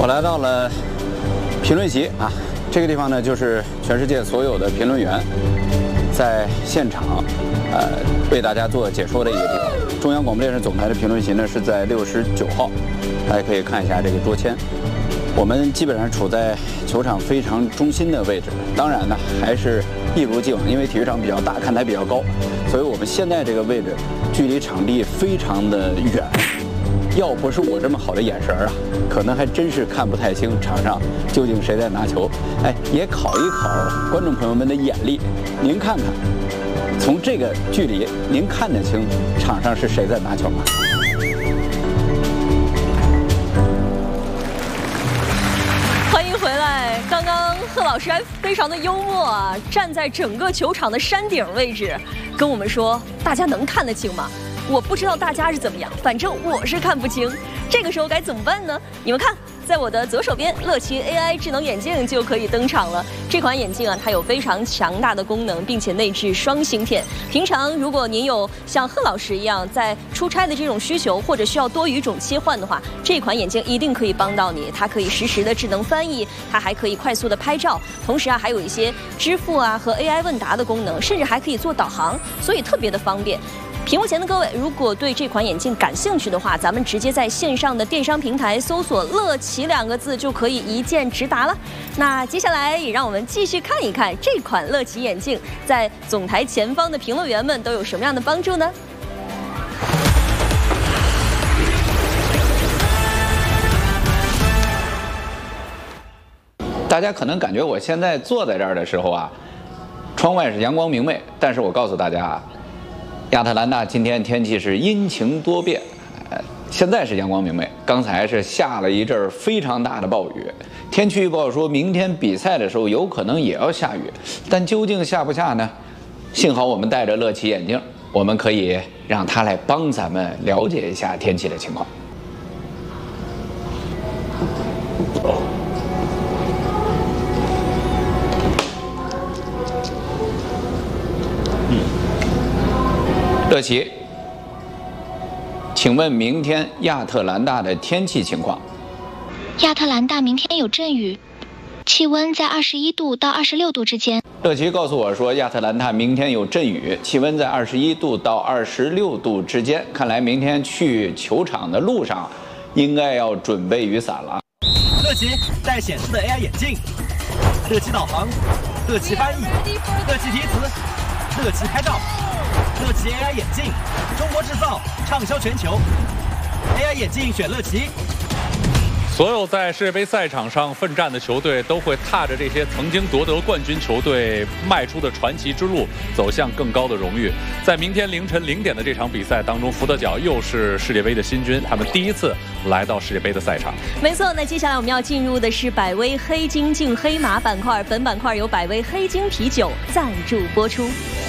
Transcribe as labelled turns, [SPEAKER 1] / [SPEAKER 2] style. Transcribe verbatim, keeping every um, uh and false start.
[SPEAKER 1] 来到了评论席啊，这个地方呢，就是全世界所有的评论员在现场呃为大家做解说的一个地方。中央广播电视总台的评论席呢是在六十九号，大家可以看一下这个桌签。我们基本上处在球场非常中心的位置，当然呢还是一如既往，因为体育场比较大，看台比较高，所以我们现在这个位置距离场地非常的远。要不是我这么好的眼神啊，可能还真是看不太清场上究竟谁在拿球。哎，也考一考观众朋友们的眼力，您看看，从这个距离，您看得清场上是谁在拿球吗？
[SPEAKER 2] 欢迎回来！刚刚贺老师还非常的幽默啊，站在整个球场的山顶位置，跟我们说，大家能看得清吗？我不知道大家是怎么样，反正我是看不清。这个时候该怎么办呢？你们看，在我的左手边，乐奇 A I 智能眼镜就可以登场了。这款眼镜啊，它有非常强大的功能，并且内置双芯片。平常如果您有像贺老师一样在出差的这种需求，或者需要多语种切换的话，这款眼镜一定可以帮到你。它可以实时的智能翻译，它还可以快速的拍照，同时啊，还有一些支付啊和 A I 问答的功能，甚至还可以做导航，所以特别的方便。屏幕前的各位，如果对这款眼镜感兴趣的话，咱们直接在线上的电商平台搜索“乐奇”两个字，就可以一键直达了。那接下来也让我们继续看一看这款乐奇眼镜在总台前方的评论员们都有什么样的帮助呢？
[SPEAKER 1] 大家可能感觉我现在坐在这儿的时候啊，窗外是阳光明媚，但是我告诉大家啊。亚特兰大今天天气是阴晴多变，呃，现在是阳光明媚，刚才是下了一阵非常大的暴雨。天气预报说明天比赛的时候有可能也要下雨，但究竟下不下呢？幸好我们戴着乐奇眼镜，我们可以让它来帮咱们了解一下天气的情况。乐奇，请问明天亚特兰大的天气情况？
[SPEAKER 3] 亚特兰大明天有阵雨，气温在二十一度到二十六度之间。
[SPEAKER 1] 乐奇告诉我说，亚特兰大明天有阵雨，气温在二十一度到二十六度之间。看来明天去球场的路上，应该要准备雨伞了。
[SPEAKER 4] 乐奇带显示的 A I 眼镜，乐奇导航，乐奇翻译，乐奇提词，乐奇拍照。乐奇 A I 眼镜，中国制造，畅销全球。A I 眼镜选乐奇。
[SPEAKER 5] 所有在世界杯赛场上奋战的球队，都会踏着这些曾经夺得冠军球队迈出的传奇之路，走向更高的荣誉。在明天凌晨零点的这场比赛当中，福德角又是世界杯的新军，他们第一次来到世界杯的赛场。
[SPEAKER 2] 没错，那接下来我们要进入的是百威黑金净黑马板块，本板块由百威黑金啤酒赞助播出。